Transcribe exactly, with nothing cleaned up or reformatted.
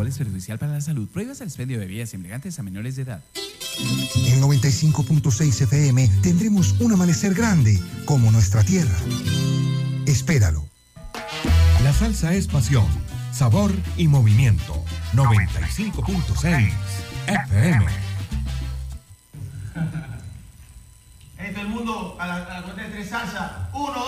es perjudicial para la salud. Prohíbas el expendio de bebidas embriagantes a menores de edad. En noventa y cinco punto seis F M tendremos un amanecer grande, como nuestra tierra. Espéralo. La salsa es pasión, sabor y movimiento. noventa y cinco punto seis F M. Hey, todo el mundo a la, a la cuenta de tres salsa. Uno,